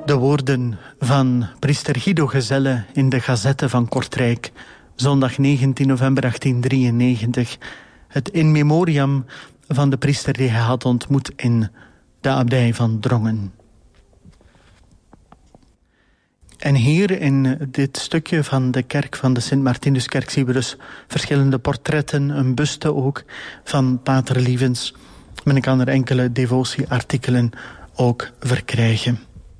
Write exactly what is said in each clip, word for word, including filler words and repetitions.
De woorden van priester Guido Gezelle in de Gazette van Kortrijk, zondag negentien november achttiendrieënnegentig. Het in memoriam van de priester die hij had ontmoet in de abdij van Drongen. En hier in dit stukje van de kerk van de Sint-Martinuskerk zien we dus verschillende portretten, een buste ook van Pater Lievens. Men kan er enkele devotieartikelen ook verkrijgen.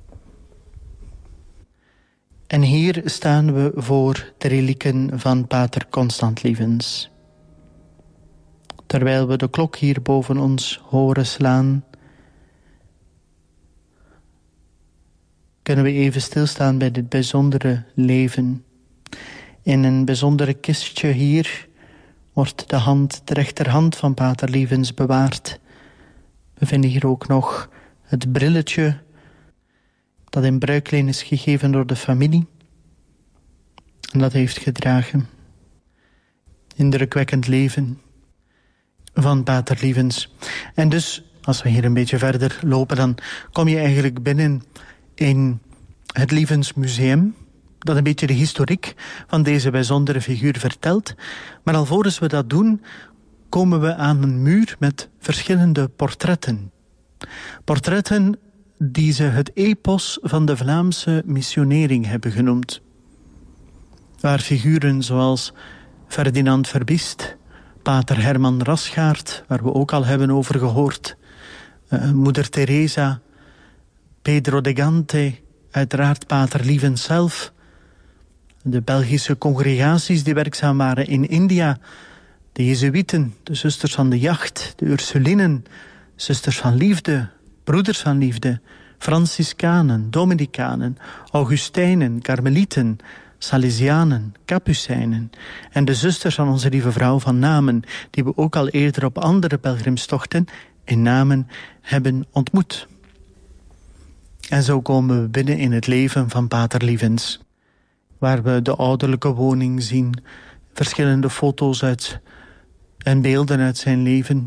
En hier staan we voor de relieken van Pater Constant Lievens. Terwijl we de klok hier boven ons horen slaan, kunnen we even stilstaan bij dit bijzondere leven. In een bijzondere kistje hier wordt de hand, de rechterhand van Pater Lievens bewaard. We vinden hier ook nog het brilletje dat in bruikleen is gegeven door de familie. En dat heeft gedragen. Indrukwekkend leven van Pater Lievens. En dus, als we hier een beetje verder lopen, dan kom je eigenlijk binnen in het Lievensmuseum, dat een beetje de historiek van deze bijzondere figuur vertelt. Maar alvorens we dat doen, komen we aan een muur met verschillende portretten. Portretten die ze het epos van de Vlaamse missionering hebben genoemd. Waar figuren zoals Ferdinand Verbiest, Pater Herman Rasgaard, waar we ook al hebben over gehoord, uh, Moeder Teresa, Pedro de Gante, uiteraard Pater Lievens zelf, de Belgische congregaties die werkzaam waren in India, de Jezuïeten, de Zusters van de Jacht, de Ursulinen, Zusters van Liefde, Broeders van Liefde, Franciscanen, Dominicanen, Augustijnen, Karmelieten, Salesianen, Kapucijnen en de Zusters van Onze Lieve Vrouw van Namen, die we ook al eerder op andere pelgrimstochten in Namen hebben ontmoet. En zo komen we binnen in het leven van Pater Lievens, waar we de ouderlijke woning zien, verschillende foto's uit en beelden uit zijn leven.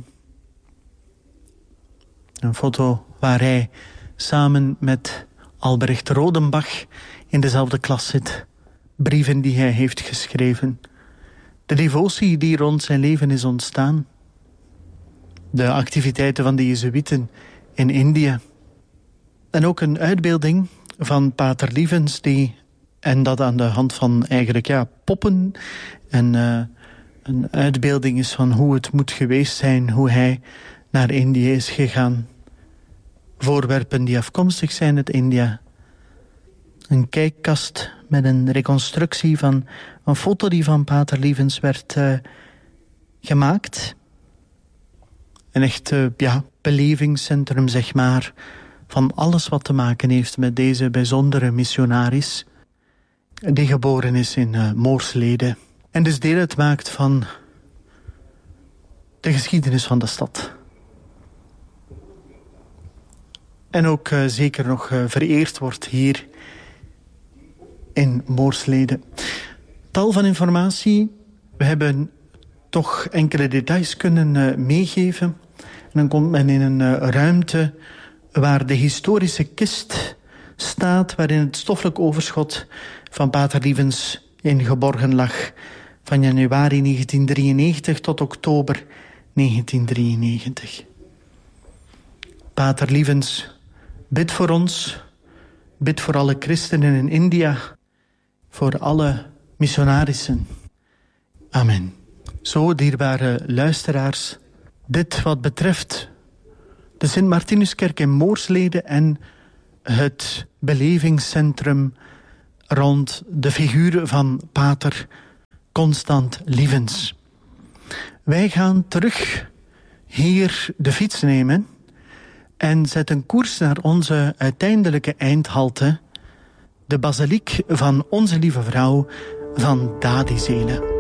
Een foto waar hij samen met Albrecht Rodenbach in dezelfde klas zit. Brieven die hij heeft geschreven. De devotie die rond zijn leven is ontstaan. De activiteiten van de Jezuïeten in India. En ook een uitbeelding van Pater Lievens die, en dat aan de hand van eigenlijk ja, poppen, en uh, een uitbeelding is van hoe het moet geweest zijn, hoe hij naar Indië is gegaan. Voorwerpen die afkomstig zijn uit India. Een kijkkast met een reconstructie van een foto die van Pater Lievens werd uh, gemaakt. Een echt uh, ja, belevingscentrum, zeg maar, van alles wat te maken heeft met deze bijzondere missionaris, die geboren is in uh, Moorslede. En dus deel uitmaakt van de geschiedenis van de stad. En ook uh, zeker nog uh, vereerd wordt hier in Moorslede. Tal van informatie. We hebben toch enkele details kunnen uh, meegeven. En dan komt men in een uh, ruimte waar de historische kist staat, waarin het stoffelijk overschot van Pater Lievens in geborgen lag, van januari negentien drieënnegentig tot oktober negentien drieënnegentig. Pater Lievens, bid voor ons, bid voor alle christenen in India, voor alle missionarissen. Amen. Zo, dierbare luisteraars, dit wat betreft de Sint-Martinuskerk in Moorslede en het belevingscentrum rond de figuur van Pater Constant Lievens. Wij gaan terug hier de fiets nemen en zetten koers naar onze uiteindelijke eindhalte, de basiliek van Onze Lieve Vrouw van Dadizelen.